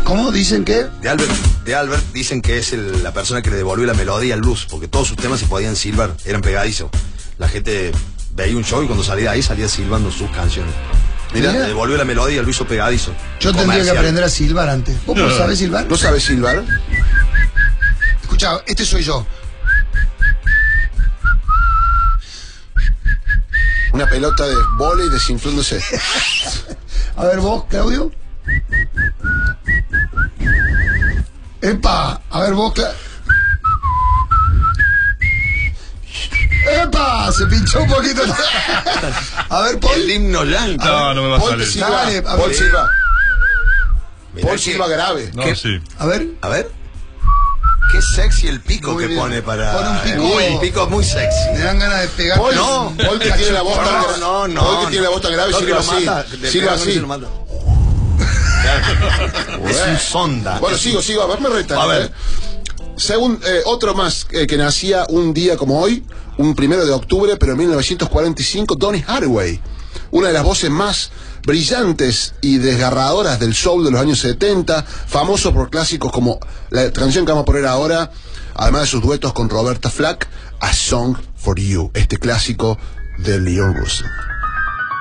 ¿Cómo dicen que? De Albert dicen que es la persona que le devolvió la melodía al blues, porque todos sus temas se podían silbar, eran pegadizos. La gente veía un show y cuando salía de ahí salía silbando sus canciones. Mirá, le devolvió la melodía, lo hizo pegadizo. Yo tendría que aprender a silbar antes. ¿Vos sabés silbar? ¿No sabés silbar? Escuchá, este soy yo. Una pelota de vóley desinflándose. A ver vos, Claudio. ¡Epa! A ver vos, ¡Epa! Se pinchó un poquito. A ver, Paul. El himno blanco. No me va a salir. Paul Silva. Mirá Paul que- Silva grave. No, sí. A ver. A ver. Qué sexy el pico Muy que bien. pone para... Pone un pico. un pico muy sexy. Me dan ganas de pegar. Paul, No. Paul que tiene la voz tan grave. No. Paul que tiene la voz tan grave, No, silba que lo así. mata, Silba así. lo mata. Es un sonda. Bueno, sigo, a ver, me retan. A ver. Según otro más que nacía un día como hoy, un 1 de octubre, pero en 1945, Donny Hathaway, una de las voces más brillantes y desgarradoras del soul de los años 70, famoso por clásicos como la canción que vamos a poner ahora, además de sus duetos con Roberta Flack, A Song for You, este clásico de Leon Russell.